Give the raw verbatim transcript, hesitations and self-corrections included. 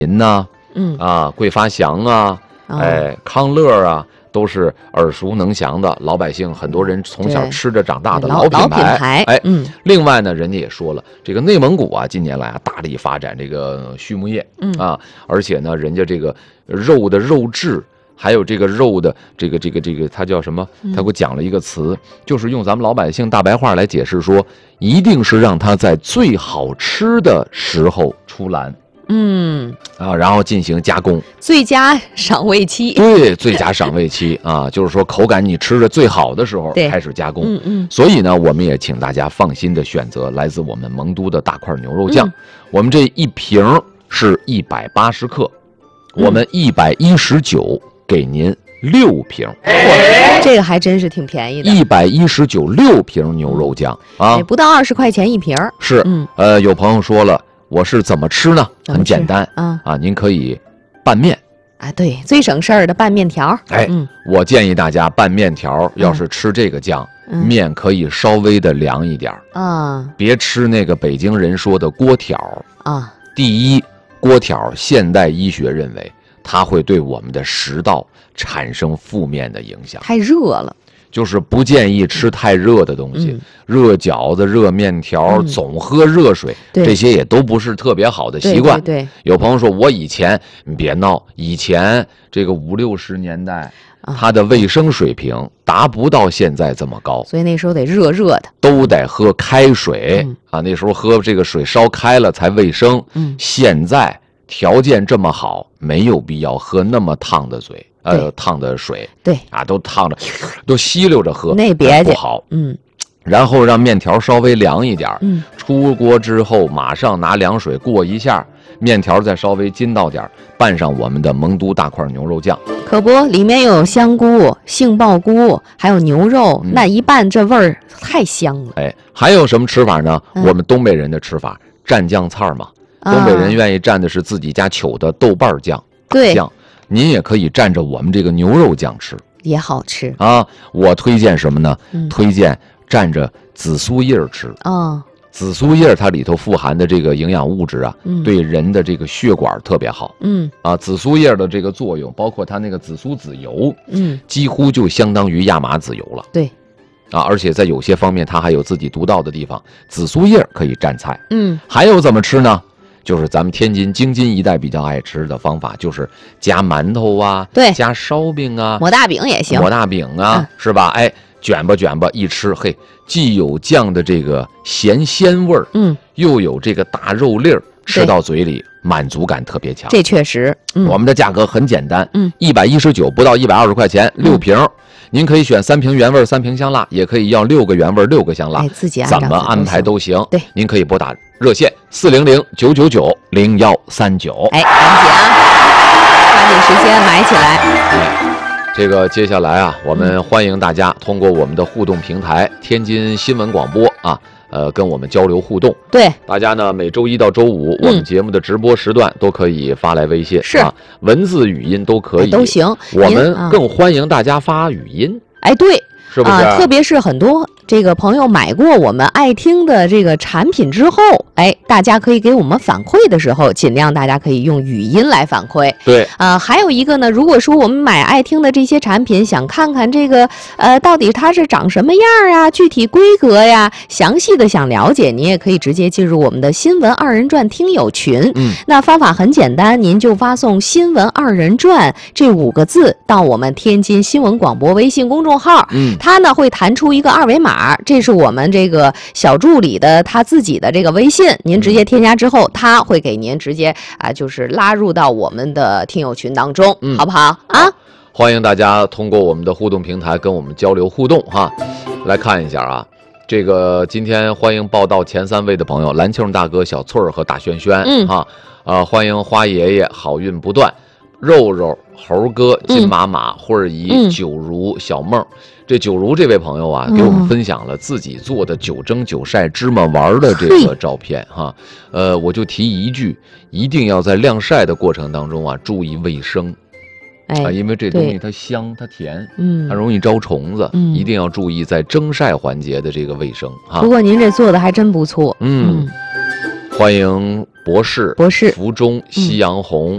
您呐， 嗯啊，桂发祥啊， 哦、 哎，康乐啊。都是耳熟能详的老百姓，很多人从小吃着长大的老品牌。 老品牌哎， 嗯。 另外呢，人家也说了，这个内蒙古啊，近年来啊大力发展这个畜牧业， 嗯啊，而且呢，人家这个肉的肉质，还有这个肉的这个这个这个，它叫什么？他给我讲了一个词，嗯、就是用咱们老百姓大白话来解释说，一定是让它在最好吃的时候出栏。 嗯啊，然后进行加工， 最佳赏味期。 对，最佳赏味期啊，就是说口感你吃的最好的时候开始加工。 嗯嗯。 所以呢，我们也请大家放心的选择来自我们蒙都的大块牛肉酱。嗯、我们这一瓶是一百八十克，嗯、我们一百一十九给您六瓶。 嚯，这个还真是挺便宜的。 一百一十九六瓶牛肉酱啊， 不到二十块钱一瓶。 是，嗯，呃，有朋友说了。我是怎么吃呢？很简单， 嗯啊，您可以拌面啊，对，最省事儿的拌面条。 哎，嗯，我建议大家拌面条，要是吃这个酱，嗯、面可以稍微的凉一点啊， 别吃那个北京人说的锅条啊。 第一，锅条现代医学认为它会对我们的食道产生负面的影响， 太热了。 就是不建议吃太热的东西，嗯、热饺子、热面条，嗯、总喝热水，这些也都不是特别好的习惯。 对对对， 有朋友说，我以前你别闹，以前这个五六十年代，啊、它的卫生水平达不到现在这么高， 所以那时候得热热的， 都得喝开水、嗯、啊。那时候喝这个水烧开了才卫生。 嗯， 现在条件这么好，没有必要喝那么烫的水。呃，烫的水， 对啊，都烫着，都吸溜着喝， 那别不好。 嗯， 然后让面条稍微凉一点， 嗯， 出锅之后马上拿凉水过一下，面条再稍微筋道点，拌上我们的蒙都大块牛肉酱。 可不，里面有香菇、杏鲍菇，还有牛肉，嗯、那一拌这味儿太香了。 哎，还有什么吃法呢？嗯、我们东北人的吃法，蘸酱菜嘛。 啊、 东北人愿意蘸的是自己家糗的豆瓣酱、 对酱。您也可以蘸着我们这个牛肉酱吃， 也好吃啊！我推荐什么呢？ 嗯、 推荐蘸着紫苏叶吃啊、哦。 紫苏叶它里头富含的这个营养物质啊， 嗯、 对人的这个血管特别好。 嗯啊，紫苏叶的这个作用，包括它那个紫苏籽油， 嗯， 几乎就相当于亚麻籽油了。 对， 啊，而且在有些方面它还有自己独到的地方。紫苏叶可以蘸菜。 嗯， 还有怎么吃呢？就是咱们天津京津一带比较爱吃的方法，就是加馒头啊， 对， 加烧饼啊， 抹大饼也行， 抹大饼啊， 嗯、 是吧？哎，卷吧卷吧，一吃，嘿，既有酱的这个咸鲜味儿， 嗯， 又有这个大肉粒儿，吃到嘴里满足感特别强。 这确实，嗯、 我们的价格很简单， 嗯， 一百一十九，不到一百二十块钱，六瓶。嗯，您可以选三瓶原味，三瓶香辣，也可以要六个原味，六个香辣， 哎，自己怎么安排都行。 对， 您可以拨打热线四零零九九九零幺三九。 哎，赶紧啊，抓紧时间买起来。 哎，这个接下来啊，我们欢迎大家通过我们的互动平台天津新闻广播啊。呃，跟我们交流互动。 对， 大家呢每周一到周五，嗯、我们节目的直播时段都可以发来微信， 是啊，文字、语音都可以， 都行。 我们更欢迎大家发语音。 哎，对。 是不是、 啊？特别是很多这个朋友买过我们爱听的这个产品之后，哎，大家可以给我们反馈的时候，尽量大家可以用语音来反馈。 对， 啊、呃，还有一个呢，如果说我们买爱听的这些产品，想看看这个呃到底它是长什么样啊，具体规格呀，详细的想了解，您也可以直接进入我们的新闻二人转听友群。 嗯， 那方法很简单，您就发送新闻二人转这五个字到我们天津新闻广播微信公众号。 嗯。 它呢会弹出一个二维码，这是我们这个小助理的他自己的这个微信，您直接添加之后，他会给您直接啊，就是拉入到我们的听友群当中， 嗯、 好不好啊？ 欢迎大家通过我们的互动平台跟我们交流互动哈。来看一下啊，这个今天欢迎报道前三位的朋友，蓝庆大哥、小翠儿和大轩轩， 嗯哈，呃，欢迎花爷爷，好运不断。肉肉、猴哥、金马马、慧儿姨、 嗯、 九如、小梦，这九如这位朋友啊，给我们分享了自己做的九蒸九晒芝麻丸的这个照片哈。呃，我就提一句，一定要在晾晒的过程当中啊，注意卫生。 哎、 啊，因为这东西它香，它甜， 嗯， 它容易招虫子， 嗯， 一定要注意在蒸晒环节的这个卫生哈。 不过您这做的还真不错， 嗯。 欢迎博士、 博士福中、夕阳红。